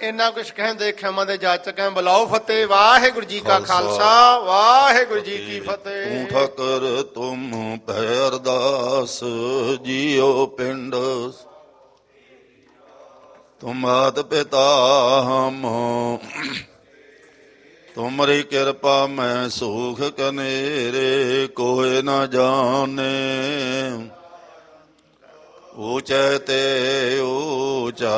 ਇੰਨਾ ਕੁਛ ਕਹਿੰਦੇ ਖਿਆਮਾਂ ਦੇ ਜਾਚਕਾਂ ਬੁਲਾਓ ਫਤਿਹ। ਵਾਹਿਗੁਰੂ ਜੀ ਕਾ ਖਾਲਸਾ ਵਾਹਿਗੁਰੂ ਜੀ ਕੀ ਫਤਿਹ। ਤੂੰ ਠਾਕਰ ਤੁਮ ਭੈ ਅਰਦਾਸ ਜੀਓ ਪਿੰਡ ਤੁਮ ਮਾਤ ਪਿਤਾ ਹਮ ਤੁਮਰੀ ਕਿਰਪਾ ਮੈਂ ਸੁਖ ਕਨੇਰੇ ਕੋਇ ਨਾ ਜਾਣੇ ਊਚੈ ਤੇ ਊਚਾ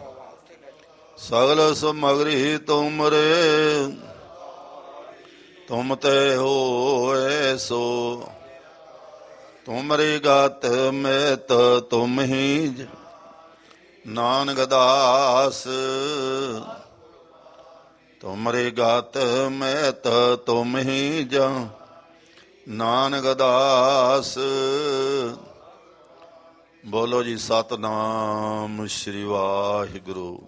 ਸਗਲ ਸਮਗਰੀ ਤੁਮਰੇ ਤੁਮ ਤੇ ਹੋਏ ਸੋ ਤੁਮਰੀ ਗਤ ਮੇਤ ਤੁਮ ਹੀ ਨਾਨਕ ਦਾਸ ਤੁਮਰੀ ਗਤ ਮੇਤ ਤੁਮ ਹੀ ਜਾ ਨਾਨਕ ਦਾਸ। ਬੋਲੋ ਜੀ ਸਤਿਨਾਮ ਸ਼੍ਰੀ ਵਾਹਿਗੁਰੂ।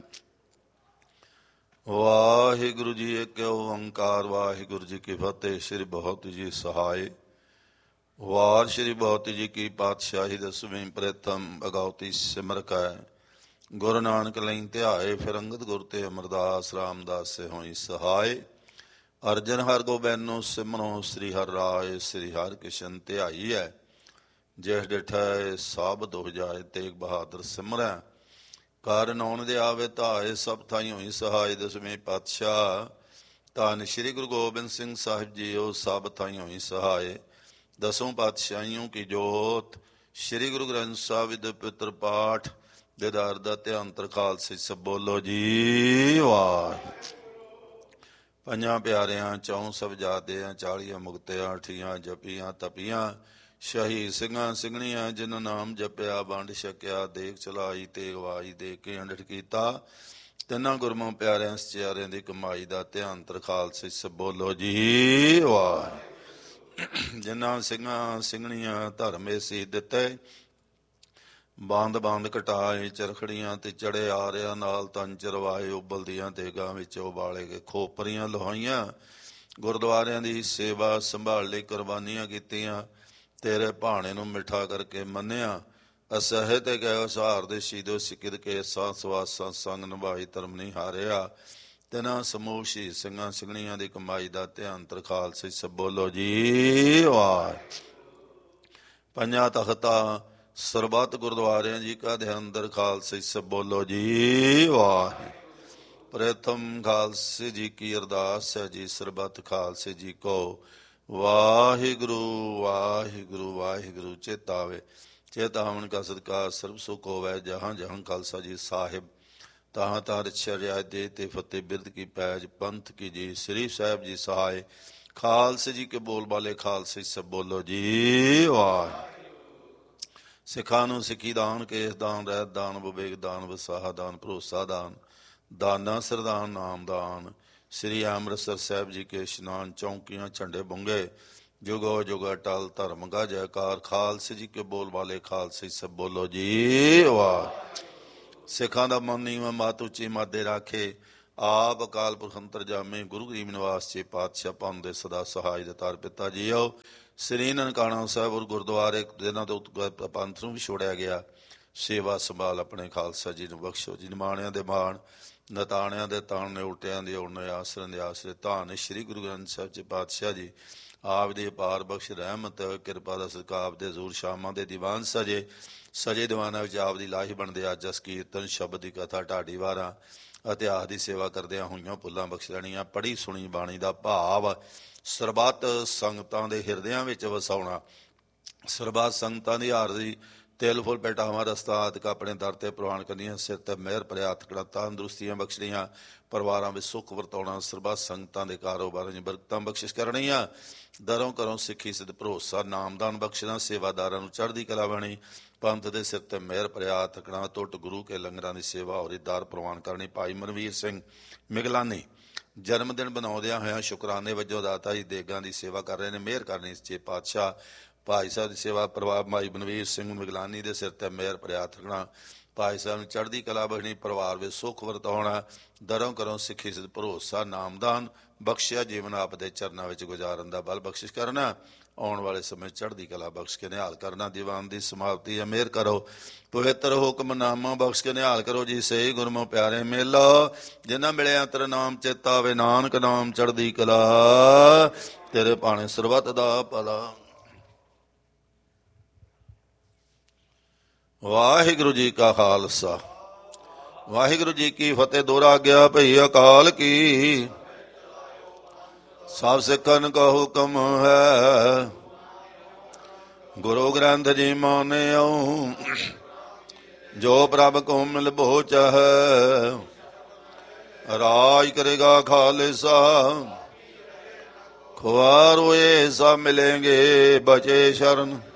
ਵਾਹਿਗੁਰੂ ਜੀ ਏਕ ਓੰਕਾਰ ਵਾਹਿਗੁਰੂ ਜੀ ਕੀ ਫਤਿਹ। ਸ਼੍ਰੀ ਬਹੁਤੀ ਜੀ ਸਹਾਇ ਵਾਰ ਸ਼੍ਰੀ ਬਹੁਤੀ ਜੀ ਕੀ ਪਾਤਸ਼ਾਹੀ ਦਸਵੀਂ ਪ੍ਰਥਮ ਅਗਾਉਤੀ ਸਿਮਰ ਕੈ ਗੁਰੂ ਨਾਨਕ ਲਈ ਧਿਆਏ ਫਿਰ ਅੰਗਦ ਗੁਰ ਤੇ ਅਮਰਦਾਸ ਰਾਮਦਾਸ ਸੇ ਹੋਈ ਸਹਾਇ। ਅਰਜਨ ਹਰ ਗੋਬਿੰਦੁ ਸਿਮਰੋ ਸ੍ਰੀ ਹਰਿ ਰਾਇ ਸ੍ਰੀ ਹਰਿ ਕ੍ਰਿਸ਼ਨ ਧਿਆਈ ਹੈ ਜਿਸ ਡਿਠੈ ਸਭ ਦੁਖ ਜਾਏ ਤੇਗ ਬਹਾਦਰ ਸਿਮਰੈ ਕਰ ਨੌਨ ਦੇ ਆਵੇ ਧਾਏ ਸਭ ਥਾਈ ਹੋਈ ਸਹਾਇ। ਦਸਵੇਂ ਪਾਤਸ਼ਾਹ ਧੰਨ ਸ਼੍ਰੀ ਗੁਰੂ ਗੋਬਿੰਦ ਸਿੰਘ ਸਾਹਿਬ ਜੀਓ ਸਭ ਥਾਈ ਹੋਈ ਸਹਾਇ। ਦਸੋਂ ਪਾਤਸ਼ਾਹੀਓਂ ਕੀ ਜੋਤ ਸ਼੍ਰੀ ਗੁਰੂ ਗ੍ਰੰਥ ਸਾਹਿਬ ਦੇ ਪਵਿੱਤਰ ਪਾਠ ਦੇਦਾਰ ਦਾ ਧਿਆਨ ਖਾਲਸੇ ਸਭ ਬੋਲੋ ਜੀ ਵਾਹ। ਪੰਜਾਂ ਪਿਆਰਿਆਂ ਚੌਂ ਸਭ ਜਾਦਿਆਂ 40 ਮੁਕਤਿਆਂ 8 ਜਪੀਆਂ ਤਪੀਆਂ ਸ਼ਹੀਦ ਸਿੰਘਾਂ ਸਿੰਘਣੀਆਂ ਜਿਨ ਨਾਮ ਜਪਿਆ ਵੰਡ ਛਕਿਆ ਦੇਖ ਚਲਾਈ ਤੇ ਗਵਾਈ ਦੇ ਕੇ ਅੰਡਟ ਕੀਤਾ ਤਿੰਨਾਂ ਗੁਰਮੁਖ ਪਿਆਰਿਆਂ ਸਚਿਆਰਿਆਂ ਦੀ ਕਮਾਈ ਦਾ ਧਿਆਨ ਖਾਲਸੇ ਸਭ ਬੋਲੋ ਜੀ ਵਾਹ। ਜਿਨ੍ਹਾਂ ਸਿੰਘਾਂ ਸਿੰਘਣੀਆਂ ਧਰਮੇ ਸੀ ਦਿੱਤੇ ਬੰਦ ਬੰਦ ਕਟਾਏ ਚਰਖੜੀਆਂ ਤੇ ਚੜੇ ਆ ਰਿਆ ਨਾਲ ਤਨ ਚਰਵਾਏ ਉਬਲਦੀਆਂ ਤੇਗਾਂ ਵਿੱਚ ਉਬਾਲੇ ਕੇ ਖੋਪਰੀਆਂ ਲੋਹਾਈਆਂ ਗੁਰਦੁਆਰਿਆਂ ਦੀ ਸੇਵਾ ਸੰਭਾਲ ਲਈ ਕੁਰਬਾਨੀਆਂ ਕੀਤੀਆਂ ਤੇਰੇ ਭਾਣੇ ਨੂੰ ਮਿੱਠਾ ਕਰਕੇ ਮੰਨਿਆ ਅਸਹਿ ਤੇ ਗਏ ਉਸਾਰ ਦੇ ਸ਼ੀਦੋ ਸਿੱਕਿਦ ਕੇ ਸਾਹ ਸਵਾਸਾਂ ਸੰਗ ਨਿਭਾਈ ਧਰਮ ਨਹੀਂ ਹਾਰਿਆ ਤਿਨਾਂ ਸਮੂਹ ਸ਼ਹੀਦ ਸਿੰਘਾਂ ਸਿੰਘਣੀਆਂ ਦੀ ਕਮਾਈ ਦਾ ਧਿਆਨ ਖਾਲਸੇ ਸਭ ਬੋਲੋ ਜੀ ਵਾਹ। ਪੰਜਾਂ ਤਖਤਾਂ ਸਰਬੱਤ ਗੁਰਦੁਆਰਿਆਂ ਜੀ ਕਾ ਦੇ ਅੰਦਰ ਖਾਲਸੇ ਸਭ ਬੋਲੋ ਜੀ ਵਾਹ। ਪ੍ਰਥਮ ਖਾਲਸੇ ਜੀ ਕੀ ਅਰਦਾਸ ਹੈ ਜੀ ਸਰਬੱਤ ਖਾਲਸੇ ਜੀ ਕੋ ਵਾਹਿਗੁਰੂ ਵਾਹਿਗੁਰੂ ਵਾਹਿਗੁਰੂ ਚੇਤਾਵੇ ਚੇਤਾਵਨ ਕਾ ਸਦਕਾ ਸਰਬ ਸੁਖ ਹੋਵੇ ਜਹਾਂ ਜਹਾਂ ਖਾਲਸਾ ਜੀ ਸਾਹਿਬ ਤਹਾਂ ਤਹਾਂ ਰਛਿਆ ਰਿਆਇਤ ਦੇ ਤੇ ਫਤਿਹ ਬਿਰਦ ਕੀ ਪੈਜ ਪੰਥ ਕੀ ਜੀ ਸ੍ਰੀ ਸਾਹਿਬ ਜੀ ਸਹਾਇ ਖਾਲਸੇ ਜੀ ਕੇ ਬੋਲ ਵਾਲੇ ਖਾਲਸੇ ਸਭ ਬੋਲੋ ਜੀ ਵਾਹ। ਸਿੱਖਾਂ ਨੂੰ ਸਿੱਖੀ ਦਾਨ ਕੇਸ ਦਾਨ ਰਹਿਤ ਦਾਨ ਵਿਵੇਕ ਦਾਨ ਵਿਸਾਹਾ ਦਾਨ ਭਰੋਸਾ ਦਾਨ ਦਾਨਾ ਸਰਦਾਨ ਨਾਮ ਦਾਨ ਸ੍ਰੀ ਅੰਮ੍ਰਿਤਸਰ ਸਾਹਿਬ ਜੀ ਕੇ ਇਸ਼ਨਾਨ ਚੌਂਕੀਆਂ ਝੰਡੇ ਬੁੰਗੇ ਜੁਗੋ ਜੁਗ ਅਟਲ ਧਰਮ ਕਾ ਜੈਕਾਰ ਖਾਲਸੇ ਜੀ ਕੇ ਬੋਲ ਵਾਲੇ ਖਾਲਸੇ ਸਭ ਬੋਲੋ ਜੀ ਵਾਹ। ਸਿੱਖਾਂ ਦਾ ਮਨ ਨੀਵਾਂ ਮੱਤ ਉੱਚੀ ਮਾਦੇ ਰਾਖੇ ਆਪ ਅਕਾਲ ਪੁਰਖ ਅੰਤਰਜਾਮੀ ਗੁਰੂ ਗਰੀਬ ਨਿਵਾਸ ਜੀ ਪਾਤਸ਼ਾਹ ਪੰਨ ਦੇ ਸਦਾ ਸਹਾਇ ਦਤਾਰ ਪਿਤਾ ਜੀਓ ਸ੍ਰੀ ਨਨਕਾਣਾ ਸਾਹਿਬ ਗੁਰਦੁਆਰੇ ਦਿਨਾਂ ਤੋਂ ਪੰਥ ਨੂੰ ਵੀ ਛੋੜਿਆ ਗਿਆ ਸੇਵਾ ਸੰਭਾਲ ਆਪਣੇ ਖਾਲਸਾ ਜੀ ਨੂੰ ਬਖਸ਼ੋ ਜੀ। ਨਿਮਾਣਿਆਂ ਦੇ ਮਾਣ ਨਤਾਣਿਆਂ ਦੇ ਤਾਣ ਨੇ ਉਲਟਿਆਂ ਦੇ ਉੜਨੇ ਆਸਰਨ ਦੇ ਆਸਰੇ ਧੰਨ ਸ਼੍ਰੀ ਗੁਰੂ ਗ੍ਰੰਥ ਸਾਹਿਬ ਜੀ ਪਾਤਸ਼ਾਹ ਜੀ ਆਪ ਦੀ ਅਪਾਰ ਬਖਸ਼ ਰਹਿਮਤ ਕਿਰਪਾ ਦਾ ਸਦਕਾ ਆਪ ਦੇ ਜ਼ੂਰ ਸ਼ਾਮਾਂ ਦੇ ਦੀਵਾਨ ਸਜੇ ਸਜੇ ਦੀਵਾਨਾਂ ਵਿੱਚ ਆਪ ਦੀ ਲਾਹੀ ਬਣਦੇ ਆ ਜਸ ਕੀਰਤਨ ਸ਼ਬਦ ਦੀ ਕਥਾ ਢਾਡੀ ਵਾਰਾਂ ਇਤਿਹਾਸ ਦੀ ਸੇਵਾ ਕਰਦਿਆਂ ਹੋਈਆਂ ਭੁੱਲਾਂ ਬਖਸ਼ ਲੈਣੀਆਂ ਪੜ੍ਹੀ ਸੁਣੀ ਬਾਣੀ ਦਾ ਭਾਵ ਸਰਬੱਤ ਸੰਗਤਾਂ ਦੇ ਹਿਰਦਿਆਂ ਵਿੱਚ ਵਸਾਉਣਾ ਸਰਬੱਤ ਸੰਗਤਾਂ ਦੀ ਹਾਜ਼ਰੀ ਤਿਲ ਫੁੱਲ ਪੈਟਾਵਾਂ ਰਸਤਾ ਆਦਿਕ ਆਪਣੇ ਦਰ ਤੇ ਪ੍ਰਵਾਨ ਕਰਨੀਆਂ ਸਿਰ ਤੇ ਮਿਹਰ ਭਰਿਆ ਹੱਥ ਕੜਾ ਤੰਦਰੁਸਤੀਆਂ ਬਖਸ਼ਣੀਆਂ ਪਰਿਵਾਰਾਂ ਵਿੱਚ ਸੁੱਖ ਵਰਤਾਉਣਾ ਸਰਬੱਤ ਸੰਗਤਾਂ ਦੇ ਕਾਰੋਬਾਰਾਂ 'ਚ ਬਰਕਤਾਂ ਬਖਸ਼ਿਸ਼ ਕਰਨੀਆਂ ਦਰੋਂ ਘਰੋਂ ਸਿੱਖੀ ਸਿੱਧ ਭਰੋਸਾ ਨਾਮਦਾਨ ਬਖਸ਼ਣਾ ਸੇਵਾਦਾਰਾਂ ਨੂੰ ਚੜ੍ਹਦੀ ਕਲਾ ਬਣੀ ਪੰਥ ਦੇ ਸਿਰ ਤੇ ਮਿਹਰ ਭਰਿਆ ਹੱਥ ਕੜਾ ਟੁੱਟ ਗੁਰੂ ਕੇ ਲੰਗਰਾਂ ਦੀ ਸੇਵਾ ਔਰ ਦਾਰ ਪ੍ਰਵਾਨ ਕਰਨੀ। ਭਾਈ ਮਨਵੀਰ ਸਿੰਘ ਮਿਗਲਾਨੀ ਜਨਮ ਦਿਨ ਬਣਾਉਂਦਿਆਂ ਹੋਇਆਂ ਸ਼ੁਕਰਾਨੇ ਵਜੋਂ ਦਾਤਾ ਜੀ ਦੇਗਾਂ ਦੀ ਸੇਵਾ ਕਰ ਰਹੇ ਨੇ ਮਿਹਰ ਕਰਨੀ ਸੱਚੇ ਪਾਤਸ਼ਾਹ ਭਾਈ ਸਾਹਿਬ ਦੀ ਸੇਵਾ ਪਰਿਵਾਰ ਭਾਈ ਬਨਵੀਰ ਸਿੰਘ ਮਿਗਲਾਨੀ ਦੇ ਸਿਰ ਤੇ ਮਿਹਰ ਭਰਿਆ ਹੱਥ ਰੱਖਣਾ ਭਾਈ ਸਾਹਿਬ ਨੂੰ ਚੜ੍ਹਦੀ ਕਲਾ ਬਖਸ਼ਣੀ, ਪਰਿਵਾਰ ਵਿੱਚ ਸੁੱਖ ਵਰਤਾਉਣਾ, ਦਰੋਂ ਕਰੋਂ ਸਿੱਖੀ ਸਿੱਧ ਭਰੋਸਾ ਨਾਮਦਾਨ ਬਖਸ਼ਿਆ, ਜੀਵਨ ਆਪ ਦੇ ਚਰਨਾਂ ਵਿੱਚ ਗੁਜ਼ਾਰਨ ਦਾ ਬਲ ਬਖਸ਼ਿਸ਼ ਕਰਨਾ, ਆਉਣ ਵਾਲੇ ਸਮੇਂ ਚੜ੍ਹਦੀ ਕਲਾ ਬਖਸ਼ ਕੇ ਨਿਹਾਲ ਕਰਨਾ। ਦੀਵਾਨ ਦੀ ਸਮਾਪਤੀ ਹੈ, ਮਿਹਰ ਕਰੋ ਪਵਿੱਤਰ ਹੁਕਮਨਾਮਾ ਬਖਸ਼ ਕੇ ਨਿਹਾਲ ਕਰੋ ਜੀ। ਸਹੀ ਗੁਰਮੁ ਪਿਆਰੇ ਮੇਲਾ, ਜਿਨ੍ਹਾਂ ਮਿਲਿਆ ਤੇਰਾ ਨਾਮ ਚੇਤਾ ਆਵੇ, ਨਾਨਕ ਨਾਮ ਚੜ੍ਹਦੀ ਕਲਾ, ਤੇਰੇ ਭਾਣੇ ਸਰਬੱਤ ਦਾ ਭਲਾ। ਵਾਹਿਗੁਰੂ ਜੀ ਕਾ ਖਾਲਸਾ, ਵਾਹਿਗੁਰੂ ਜੀ ਕੀ ਫਤਿਹ। ਦੋਹਰਾ ਗਿਆ ਭਈ ਅਕਾਲ ਕੀ, ਸਭ ਸਿੱਖਨ ਕਾ ਹੁਕਮ ਹੈ, ਗੁਰੂ ਗ੍ਰੰਥ ਜੀ ਮਾਨਿਓ, ਜੋ ਪ੍ਰਭ ਕੋ ਮਿਲ ਭੋ ਚਾਹੈ, ਰਾਜ ਕਰੇਗਾ ਖਾਲਸਾ, ਖੁਆਰ ਹੋਏ ਸਭ ਮਿਲੇਂਗੇ ਬਚੇ ਸ਼ਰਨ।